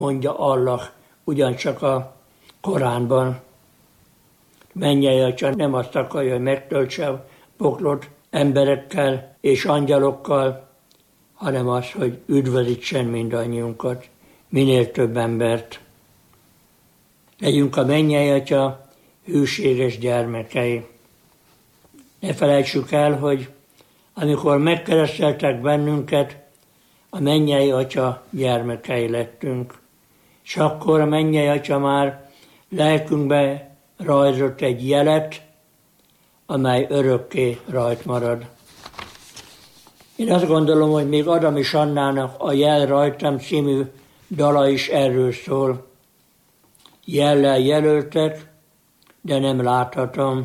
mondja Allah ugyancsak a Koránban. Mennyei Atya nem azt akarja, hogy megtöltse a poklot emberekkel és angyalokkal, hanem az, hogy üdvözítsen mindannyiunkat, minél több embert. Legyünk a Mennyei Atya hűséges gyermekei. Ne felejtsük el, hogy amikor megkereszteltek bennünket, a Mennyei Atya gyermekei lettünk. És akkor a Mennyei Atya már lelkünkbe rajzolt egy jelet, amely örökké rajt marad. Én azt gondolom, hogy még Adam és Annának a Jel rajtam című dala is erről szól. Jellel jelöltek, de nem láthatom.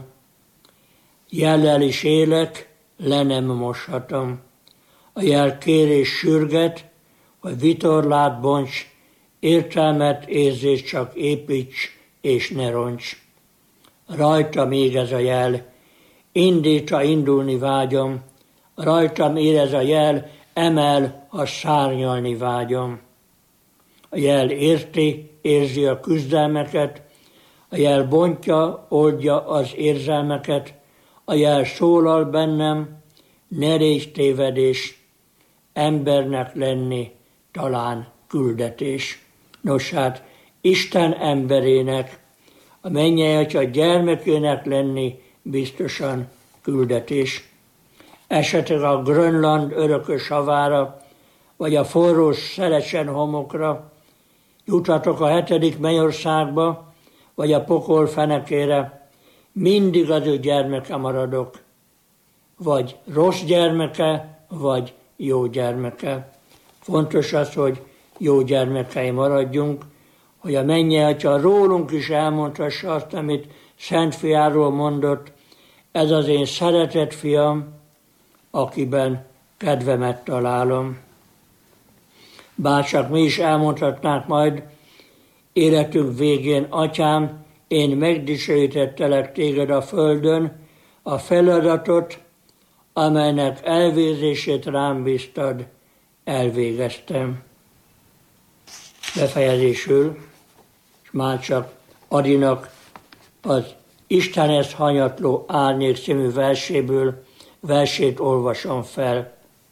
Jellel is élek, le nem moshatom. A jel kérés sürget, hogy vitorlát bonts, értelmet, érzést csak építs, és ne roncs. Rajtam ég ez a jel, indítsa indulni vágyom, rajtam ér ez a jel, emel, ha szárnyalni vágyom. A jel érzi a küzdelmeket, a jel bontja, oldja az érzelmeket, a jel szólal bennem, ne légy tévedés, embernek lenni talán küldetés. Nos hát, Isten emberének, a Mennyei Atya gyermekének lenni biztosan küldetés. Esetleg a Grönland örökös havára, vagy a forró Szelecsen homokra, juthatok a 7. mennyországba, vagy a pokol fenekére, mindig az ő gyermeke maradok. Vagy rossz gyermeke, vagy jó gyermeke. Fontos az, hogy jó gyermekei maradjunk, hogy a Mennyei Atya rólunk is elmondhassa azt, amit Szent Fiáról mondott, ez az én szeretett fiam, akiben kedvemet találom. Bárcsak mi is elmondhatnánk majd életünk végén, Atyám, én megdicsőítettelek téged a földön, a feladatot, amelynek elvégzését rám bíztad, elvégeztem. Befejezésül, és már csak Adinak az Istenhez hanyatló árnyék című versét olvasom fel.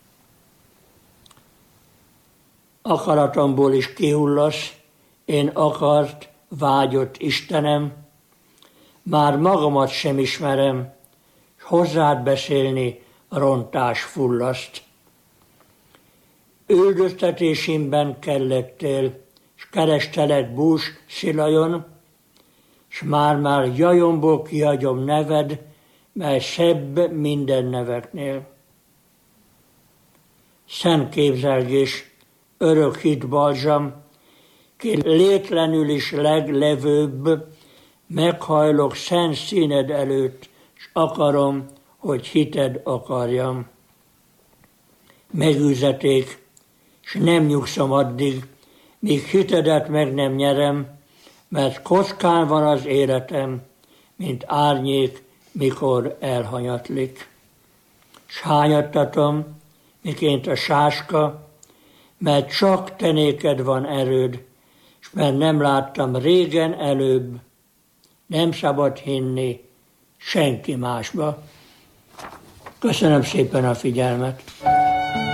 Akaratomból is kihullasz, én akart, vágyott Istenem, már magamat sem ismerem, s hozzád beszélni rontás fullaszt. Üldöztetésimben kellettél, s kerestelek bús szilajon, s már jajomból kihagyom neved, mely szebb minden neveknél. Szent képzelgés, örök hit balzsam, ki létlenül is leglevőbb, meghajlok szent színed előtt, s akarom, hogy hited akarjam. Megűzeték, s nem nyugszom addig, míg hitedet meg nem nyerem, mert kockán van az életem, mint árnyék, mikor elhanyatlik. S hányattatom, miként a sáska, mert csak te néked van erőd, s mert nem láttam régen előbb, nem szabad hinni senki másba. Köszönöm szépen a figyelmet!